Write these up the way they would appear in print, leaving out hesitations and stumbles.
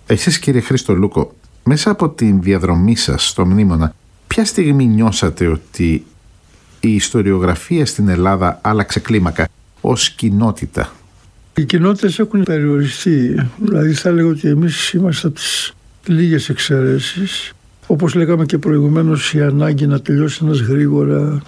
Εσείς, κύριε Χριστολούκο, μέσα από την διαδρομή σας στο Μνήμωνα, ποια στιγμή νιώσατε ότι η ιστοριογραφία στην Ελλάδα άλλαξε κλίμακα ως κοινότητα? Οι κοινότητες έχουν περιοριστεί. Δηλαδή θα λέγω ότι εμείς είμαστε από τις λίγες εξαιρέσεις. Όπως λέγαμε και προηγουμένως, η ανάγκη να τελειώσει ένας γρήγορα.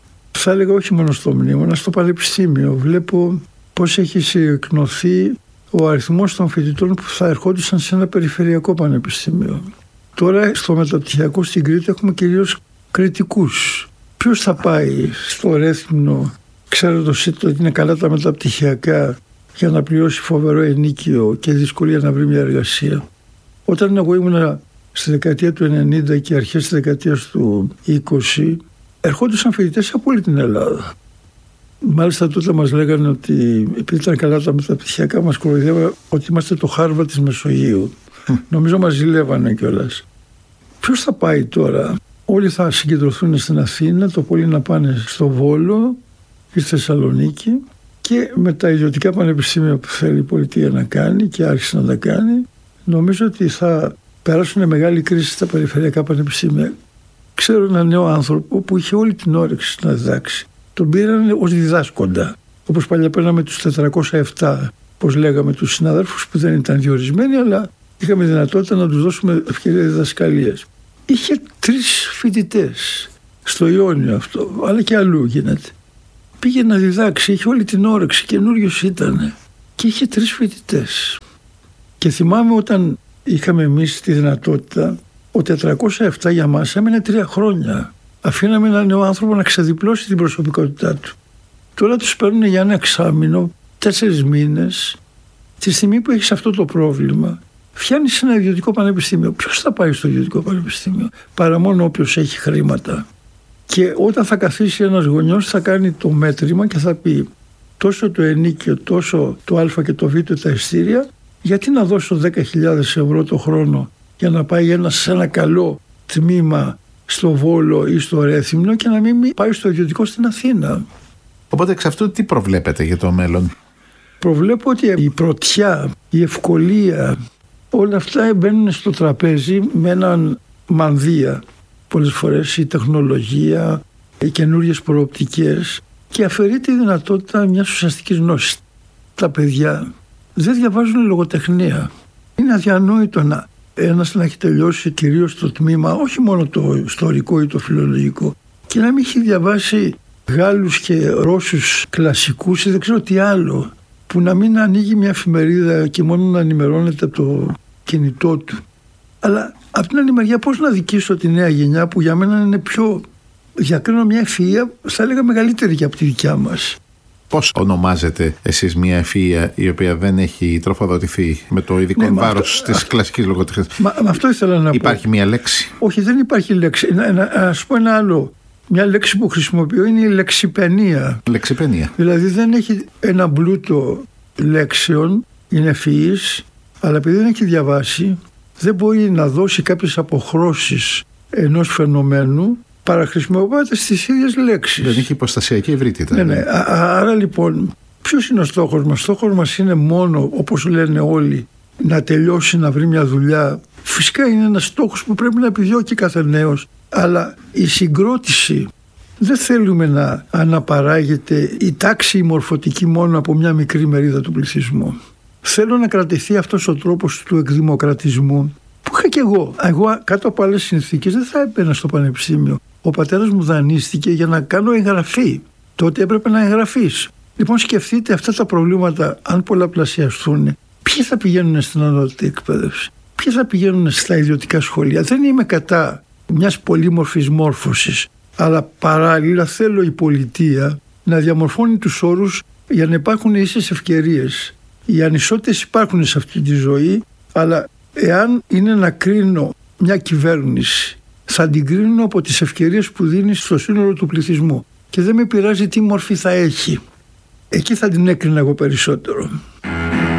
Θα έλεγα όχι μόνο στο Μνήμωνα, στο Πανεπιστήμιο. Βλέπω πώς έχει συρρυκνωθεί ο αριθμός των φοιτητών που θα ερχόντουσαν σε ένα περιφερειακό πανεπιστήμιο. Τώρα στο μεταπτυχιακό στην Κρήτη έχουμε κυρίως κριτικούς. Ποιος θα πάει στο Ρέθυμνο, ξέροντας ότι είναι καλά τα μεταπτυχιακά, για να πληρώσει φοβερό ενίκιο και δυσκολία να βρει μια εργασία? Όταν εγώ ήμουν στη δεκαετία του 90 και αρχές της δεκαετίας του 20, ερχόντουσαν φοιτητές από όλη την Ελλάδα. Μάλιστα τότε μας λέγανε ότι επειδή ήταν καλά τα μεταπτυχιακά, μας κοροϊδεύανε ότι είμαστε το Χάρβαρντ της Μεσογείου. Νομίζω μας ζηλεύανε κιόλας. Ποιος θα πάει τώρα? Όλοι θα συγκεντρωθούν στην Αθήνα, το πολύ να πάνε στο Βόλο ή στη Θεσσαλονίκη, και με τα ιδιωτικά πανεπιστήμια που θέλει η πολιτεία να κάνει και άρχισε να τα κάνει, νομίζω ότι θα περάσουν μεγάλη κρίση στα περιφερειακά πανεπιστήμια. Ξέρω έναν νέο άνθρωπο που είχε όλη την όρεξη να διδάξει. Τον πήραν ως διδάσκοντα. Όπως παλιά παίρναμε τους 407, όπως λέγαμε, τους συναδέλφους που δεν ήταν διορισμένοι, αλλά είχαμε δυνατότητα να τους δώσουμε ευκαιρία διδασκαλίας. Είχε 3 φοιτητές στο Ιόνιο αυτό, αλλά και αλλού γίνεται. Πήγε να διδάξει, είχε όλη την όρεξη, καινούριος ήταν και είχε 3 φοιτητές. Και θυμάμαι όταν είχαμε εμείς τη δυνατότητα, ο 407 για μας έμενε 3 χρόνια. Αφήναμε έναν νέο άνθρωπο να ξεδιπλώσει την προσωπικότητά του. Τώρα τους παίρνουν για ένα εξάμηνο, 4 μήνες. Τη στιγμή που έχεις αυτό το πρόβλημα, φτιάχνεις σε ένα ιδιωτικό πανεπιστήμιο. Ποιος θα πάει στο ιδιωτικό πανεπιστήμιο? Παρά μόνο όποιος έχει χρήματα. Και όταν θα καθίσει ένας γονιός, θα κάνει το μέτρημα και θα πει τόσο το ενίκιο, τόσο το α και το β τα ειστήρια, γιατί να δώσω 10.000 ευρώ το χρόνο για να πάει ένας σε ένα καλό τμήμα στο Βόλο ή στο Ρέθυμνο και να μην πάει στο ιδιωτικό στην Αθήνα? Οπότε εξ αυτού τι προβλέπετε για το μέλλον? Προβλέπω ότι η πρωτιά, η ευκολία, όλα αυτά μπαίνουν στο τραπέζι με έναν μανδύα. Πολλές φορές η τεχνολογία, οι καινούριες προοπτικές, και αφαιρεί τη δυνατότητα μιας ουσιαστικής γνώσης. Τα παιδιά δεν διαβάζουν λογοτεχνία. Είναι αδιανόητο ένας να έχει τελειώσει κυρίως το τμήμα, όχι μόνο το ιστορικό ή το φιλολογικό, και να μην έχει διαβάσει Γάλλους και Ρώσους κλασικούς ή δεν ξέρω τι άλλο, που να μην ανοίγει μια εφημερίδα και μόνο να ενημερώνεται από το κινητό του. Αλλά από την άλλη μεριά, πώς να δικήσω τη νέα γενιά που για μένα είναι πιο, διακρίνω μια ευφυΐα, θα έλεγα μεγαλύτερη και από τη δικιά μας. Πώς ονομάζετε εσείς μια ευφυΐα η οποία δεν έχει τροφοδοτηθεί με το ειδικό βάρος της κλασικής λογοτεχνίας? Αυτό ήθελα να πω. Υπάρχει μια λέξη? Όχι, δεν υπάρχει λέξη. Ας πω ένα άλλο. Μια λέξη που χρησιμοποιώ είναι η λεξιπαινία. Λεξιπαινία. Δηλαδή δεν έχει ένα πλούτο λέξεων, είναι ευφυής, αλλά επειδή δεν έχει διαβάσει, δεν μπορεί να δώσει κάποιες αποχρώσεις ενός φαινομένου παραχρησιμοποιώντας τις ίδιες λέξεις. Δεν έχει υποστασιακή ευρύτητα. Ναι. Άρα λοιπόν, ποιος είναι ο στόχος μας? Στόχος μας είναι μόνο, όπως λένε όλοι, να τελειώσει, να βρει μια δουλειά. Φυσικά είναι ένας στόχος που πρέπει να επιδιώκει κάθε νέος, αλλά η συγκρότηση, δεν θέλουμε να αναπαράγεται η τάξη η μορφωτική μόνο από μια μικρή μερίδα του πληθυσμού. Θέλω να κρατηθεί αυτός ο τρόπος του εκδημοκρατισμού που είχα και εγώ. Εγώ κάτω από άλλες συνθήκες δεν θα έμπαινα στο πανεπιστήμιο. Ο πατέρας μου δανείστηκε για να κάνω εγγραφή. Τότε έπρεπε να εγγραφείς. Λοιπόν, σκεφτείτε αυτά τα προβλήματα, αν πολλαπλασιαστούν, ποιοι θα πηγαίνουν στην ανώτατη εκπαίδευση, ποιοι θα πηγαίνουν στα ιδιωτικά σχολεία? Δεν είμαι κατά μιας πολύμορφης μόρφωσης, αλλά παράλληλα θέλω η πολιτεία να διαμορφώνει τους όρους για να υπάρχουν ίσες ευκαιρίες. Οι ανισότητες υπάρχουν σε αυτή τη ζωή, αλλά εάν είναι να κρίνω μια κυβέρνηση, θα την κρίνω από τις ευκαιρίες που δίνει στο σύνολο του πληθυσμού και δεν με πειράζει τι μορφή θα έχει. Εκεί θα την έκρινα εγώ περισσότερο.